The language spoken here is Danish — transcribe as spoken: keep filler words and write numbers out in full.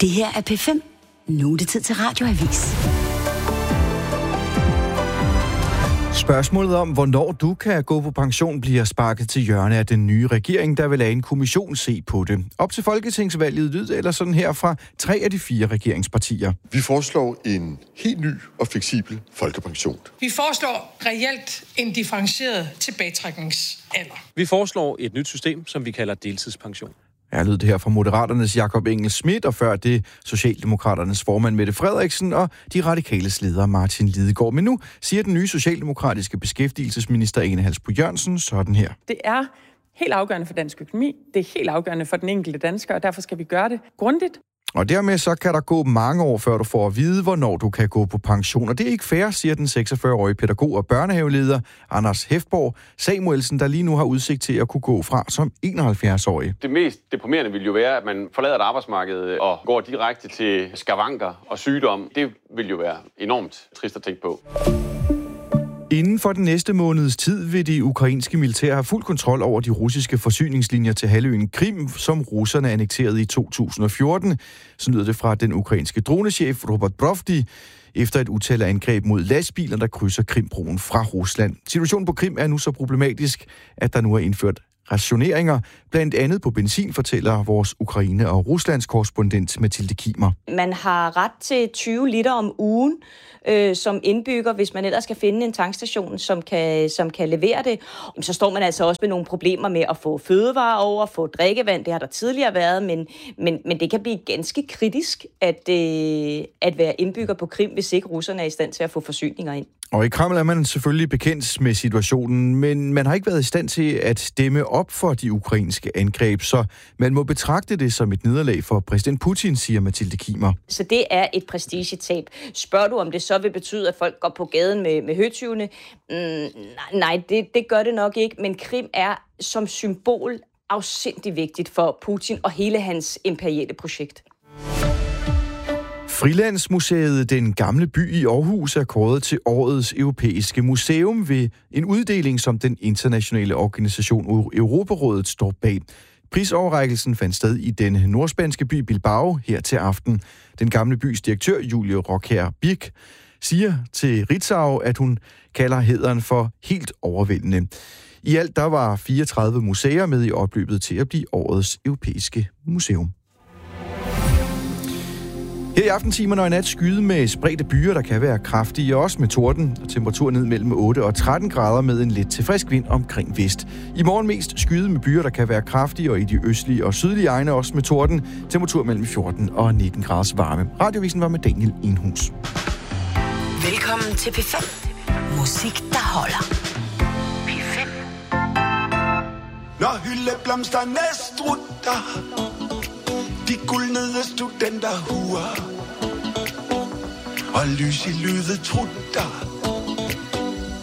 Det her er P fem. Nu er det tid til Radioavis. Spørgsmålet om, hvornår du kan gå på pension, bliver sparket til hjørne af den nye regering, der vil lade en kommission se på det. Op til folketingsvalget lyd eller sådan her fra tre af de fire regeringspartier. Vi foreslår en helt ny og fleksibel folkepension. Vi foreslår reelt en differentieret tilbagetrækningsalder. Vi foreslår et nyt system, som vi kalder deltidspension. Jeg lød det her fra Moderaternes Jakob Engel-Schmidt, og før det Socialdemokraternes formand Mette Frederiksen og de radikales leder Martin Lidegaard. Men nu siger den nye socialdemokratiske beskæftigelsesminister Ane Halsboe-Jørgensen sådan her. Det er helt afgørende for dansk økonomi, det er helt afgørende for den enkelte dansker, og derfor skal vi gøre det grundigt. Og dermed så kan der gå mange år, før du får at vide, hvornår du kan gå på pension. Og det er ikke fair, siger den seksogfyrre-årige pædagog og børnehaveleder Anders Hefborg Samuelsen, der lige nu har udsigt til at kunne gå fra som enoghalvfjerds-årig. Det mest deprimerende vil jo være, at man forlader et arbejdsmarked og går direkte til skavanker og sygdom. Det vil jo være enormt trist at tænke på. Inden for den næste måneds tid vil de ukrainske militær have fuld kontrol over de russiske forsyningslinjer til halvøen Krim, som russerne annekterede i to tusind og fjorten. Så lyder det fra den ukrainske dronechef Robert Brovdi, efter et utal af angreb mod lastbiler, der krydser Krimbroen fra Rusland. Situationen på Krim er nu så problematisk, at der nu er indført rationeringer, blandt andet på benzin, fortæller vores Ukraine- og Ruslands korrespondent Mathilde Kimer. Man har ret til tyve liter om ugen øh, som indbygger, hvis man ellers skal finde en tankstation, som kan, som kan levere det. Så står man altså også med nogle problemer med at få fødevarer over, få drikkevand. Det har der tidligere været, men, men, men det kan blive ganske kritisk at, øh, at være indbygger på Krim, hvis ikke russerne er i stand til at få forsyninger ind. Og i Kreml er man selvfølgelig bekendt med situationen, men man har ikke været i stand til at dæmme op for de ukrainske angreb, så man må betragte det som et nederlag for præsident Putin, siger Mathilde Kimer. Så det er et prestigetab. Spørger du, om det så vil betyde, at folk går på gaden med, med høtyvene? Mm, nej, det, det gør det nok ikke, men Krim er som symbol afsindig vigtigt for Putin og hele hans imperiale projekt. Frilandsmuseet Den Gamle By i Aarhus er kåret til årets europæiske museum ved en uddeling, som den internationale organisation Europarådet står bag. Prisoverrækkelsen fandt sted i den nordspanske by Bilbao her til aften. Den Gamle Bys direktør, Julie Rockher Birk, siger til Ritzau, at hun kalder hæderen for helt overvældende. I alt der var fireogtredive museer med i opløbet til at blive årets europæiske museum. Her i aftentimerne og i nat skyde med spredte byer, der kan være kraftige, også med torden, og temperatur ned mellem otte og tretten grader med en lidt til frisk vind omkring vest. I morgen mest skyde med byer, der kan være kraftige, og i de østlige og sydlige egne også med torden. Temperatur mellem fjorten og nitten graders varme. Radiovisen var med Daniel Enhus. Velkommen til P fem. Musik, der holder. P fem. Når hyldeblomsterne strutter, de guldnede studenterhuer og lys i lydet trutter,